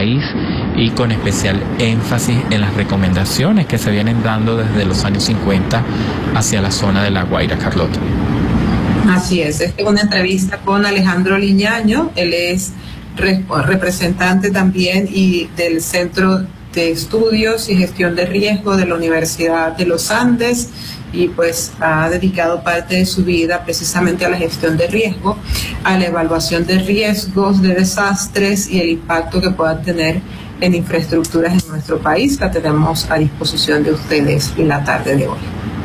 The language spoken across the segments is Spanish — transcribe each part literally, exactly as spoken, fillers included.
país y con especial énfasis en las recomendaciones que se vienen dando desde los años cincuenta hacia la zona de La Guaira, Carlota. Así es, es una entrevista con Alejandro Liñaño, él es re representante también y del Centro de Estudios y Gestión de Riesgo de la Universidad de los Andes, y pues ha dedicado parte de su vida precisamente a la gestión de riesgo, a la evaluación de riesgos, de desastres y el impacto que puedan tener en infraestructuras en nuestro país. La tenemos a disposición de ustedes en la tarde de hoy.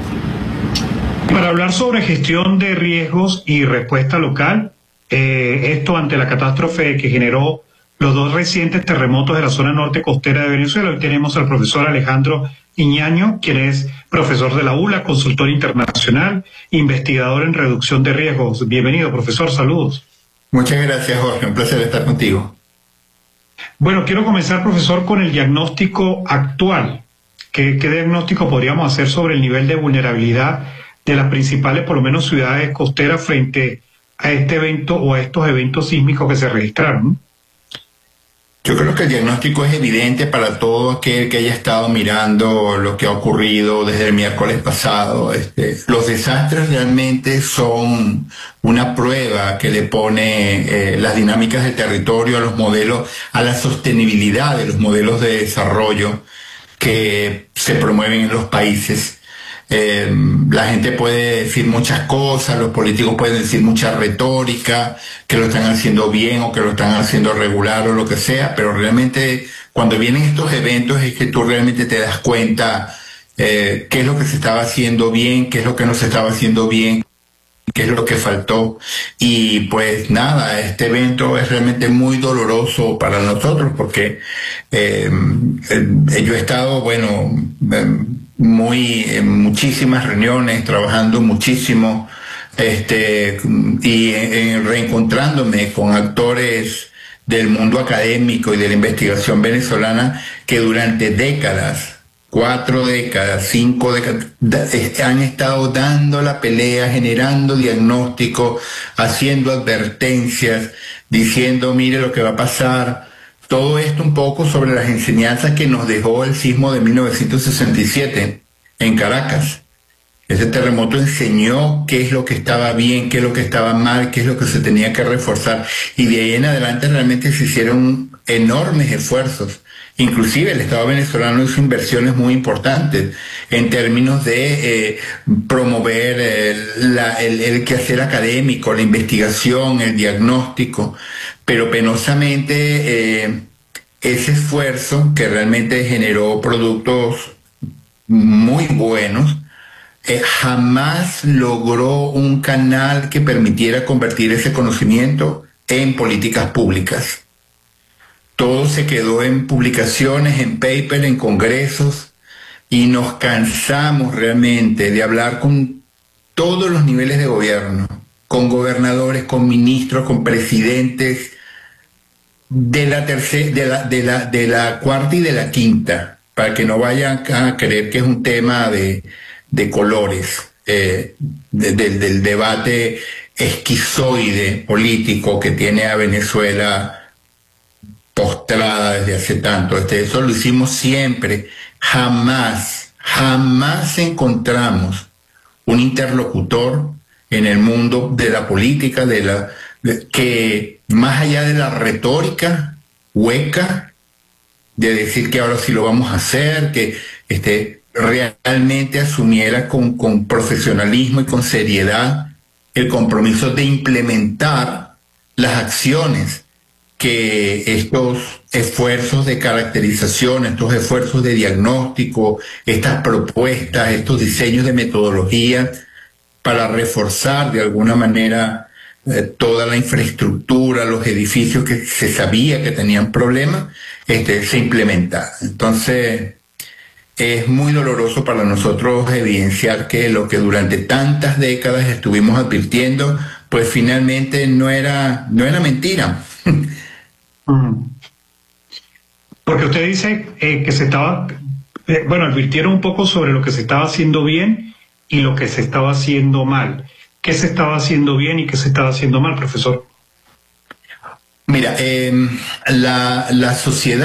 Para hablar sobre gestión de riesgos y respuesta local, eh, esto ante la catástrofe que generó los dos recientes terremotos de la zona norte costera de Venezuela, hoy tenemos al profesor Alejandro Liñaño, quien es profesor de la U L A, consultor internacional, investigador en reducción de riesgos. Bienvenido, profesor, saludos. Muchas gracias, Jorge, un placer estar contigo. Bueno, quiero comenzar, profesor, con el diagnóstico actual. ¿Qué, qué diagnóstico podríamos hacer sobre el nivel de vulnerabilidad de las principales, por lo menos, ciudades costeras frente a este evento o a estos eventos sísmicos que se registraron? Yo creo que el diagnóstico es evidente para todo aquel que haya estado mirando lo que ha ocurrido desde el miércoles pasado. Este, los desastres realmente son una prueba que le pone eh, las dinámicas del territorio a los modelos, a la sostenibilidad de los modelos de desarrollo que se promueven en los países. Eh, la gente puede decir muchas cosas, los políticos pueden decir mucha retórica, que lo están haciendo bien o que lo están haciendo regular o lo que sea, pero realmente cuando vienen estos eventos es que tú realmente te das cuenta eh, qué es lo que se estaba haciendo bien, qué es lo que no se estaba haciendo bien, qué es lo que faltó. Y pues nada, este evento es realmente muy doloroso para nosotros porque eh, eh, yo he estado, bueno, eh, muy en muchísimas reuniones, trabajando muchísimo, este, y en, en reencontrándome con actores del mundo académico y de la investigación venezolana que durante décadas, cuatro décadas, cinco décadas, han estado dando la pelea, generando diagnósticos, haciendo advertencias, diciendo, mire lo que va a pasar. Todo esto un poco sobre las enseñanzas que nos dejó el sismo de mil novecientos sesenta y siete en Caracas. Ese terremoto enseñó qué es lo que estaba bien, qué es lo que estaba mal, qué es lo que se tenía que reforzar. Y de ahí en adelante realmente se hicieron enormes esfuerzos. Inclusive el Estado venezolano hizo inversiones muy importantes en términos de eh, promover eh, la, el, el quehacer académico, la investigación, el diagnóstico, pero penosamente eh, ese esfuerzo que realmente generó productos muy buenos, eh, jamás logró un canal que permitiera convertir ese conocimiento en políticas públicas. Todo se quedó en publicaciones, en paper, en congresos, y nos cansamos realmente de hablar con todos los niveles de gobierno, con gobernadores, con ministros, con presidentes de la tercera, de la, de la, de la cuarta y de la quinta, para que no vayan a creer que es un tema de, de colores, eh, de, de, del debate esquizoide político que tiene a Venezuela postrada desde hace tanto. Este, eso lo hicimos siempre. Jamás, jamás encontramos un interlocutor en el mundo de la política, de la, de, que más allá de la retórica hueca, de decir que ahora sí lo vamos a hacer, que este, realmente asumiera con, con profesionalismo y con seriedad el compromiso de implementar las acciones que estos esfuerzos de caracterización, estos esfuerzos de diagnóstico, estas propuestas, estos diseños de metodología para reforzar de alguna manera eh, toda la infraestructura, los edificios que se sabía que tenían problemas, este, se implementaran. Entonces, es muy doloroso para nosotros evidenciar que lo que durante tantas décadas estuvimos advirtiendo, pues finalmente no era, no era mentira. Porque usted dice eh, que se estaba, eh, bueno, advirtieron un poco sobre lo que se estaba haciendo bien y lo que se estaba haciendo mal. ¿Qué se estaba haciendo bien y qué se estaba haciendo mal, profesor? Mira, eh, la, la sociedad